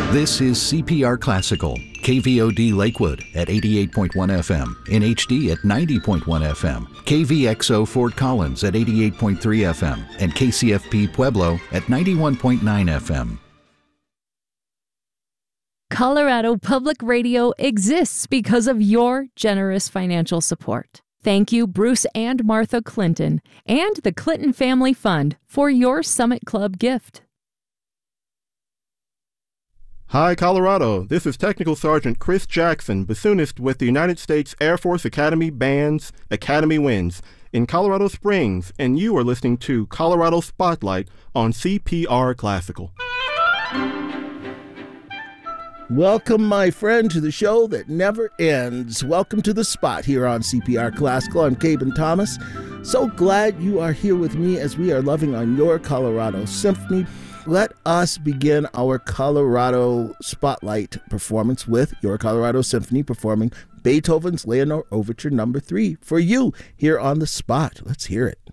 This is CPR Classical, KVOD Lakewood at 88.1 FM, in HD at 90.1 FM, KVXO Fort Collins at 88.3 FM, and KCFP Pueblo at 91.9 FM. Colorado Public Radio exists because of your generous financial support. Thank you, Bruce and Martha Clinton, and the Clinton Family Fund for your Summit Club gift. Hi, Colorado. This is Technical Sergeant Chris Jackson, bassoonist with the United States Air Force Academy Band's Academy Winds in Colorado Springs, and you are listening to Colorado Spotlight on CPR Classical. Welcome, my friend, to the show that never ends. Welcome to The Spot here on CPR Classical. I'm Caben Thomas. So glad you are here with me as we are loving on your Colorado Symphony. Let us begin our Colorado Spotlight performance with your Colorado Symphony performing Beethoven's Leonore Overture No. 3 for you here on The Spot. Let's hear it.